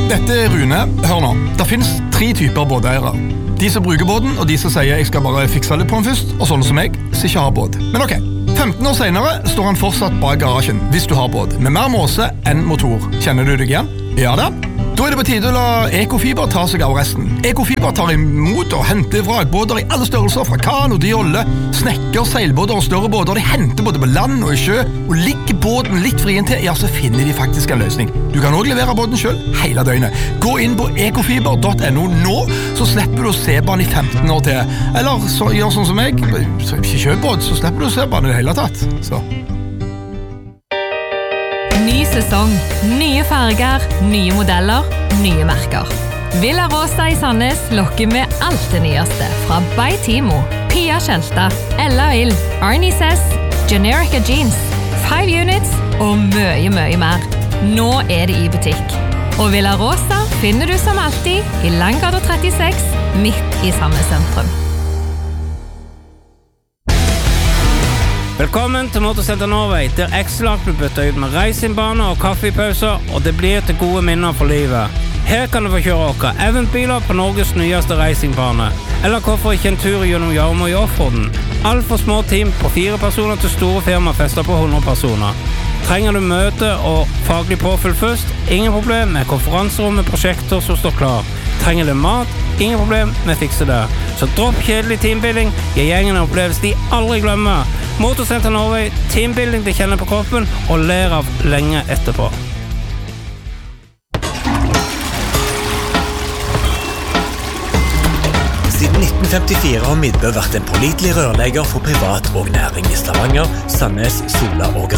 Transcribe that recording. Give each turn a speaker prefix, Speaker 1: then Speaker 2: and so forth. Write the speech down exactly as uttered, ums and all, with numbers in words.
Speaker 1: Dette er Rune. Hør nå. Det finnes tre typer båteiere. De som bruker båten, og de som sier jeg skal bare fikse litt på den først, og sånne som jeg, som ikke har båt. Men ok, femten år senere står han fortsatt bak garasjen, hvis du har båt, med mer måse enn motor. Kjenner du deg igjen? Ja da. Da er det på tide å la Ekofiber ta seg av resten. Ekofiber tar imot og henter vrakbåter i alle størrelser, fra kano til jolle, snekker, seilbåter og større båter. De henter både på land og i sjø, og ligger båten litt frien til, ja, så finner de faktisk en løsning. Du kan også levere båten selv, hele døgnet. Gå inn på ekofiber punktum no nå, så slipper du å se på den i femten år til. Eller så, gjør sånn som jeg, ikke kjøp båt, så slipper du å se på den i det hele tatt. Så...
Speaker 2: Ny sesong, nye farger, nye modeller, nye merker. Villa Rosa i Sandnes lokker med alt det nyeste fra By Timo, Pia Kjelta, Ella Ill, Arnie Sess, Generica Jeans, Five Units og mye, mye mer. Nå er det i butikk. Og Villa Rosa finner du som alltid i Langgata trettiseks, midt i Sandnes sentrum.
Speaker 3: Velkommen til Motorsenter Norway, der X-Lag blir byttet ut med racingbaner og kaffepauser, og det blir til gode minner for livet. Her kan du få kjøre okker eventbiler på Norges nyeste racingbane, eller hvorfor ikke en tur gjennom Jarmo i Offroaden. Alt for små team på fire personer til store firmafester på hundre personer. Trenger du møte og faglig påfyll først? Ingen problem med konferanserom med prosjekter som står klar. Trenger du mat? Ingen problem med fikse det. Så dropp kjedelig teambuilding, gi gjengen en opplevelse de aldri glemmer. Motorsenter Norway, teambuilding de kjenner på kroppen og ler av lenge etterpå.
Speaker 4: Siden nitten femtifire har Midtbø vært en pålitelig rørlegger for privat og næring i Stavanger, Sandnes, Sola og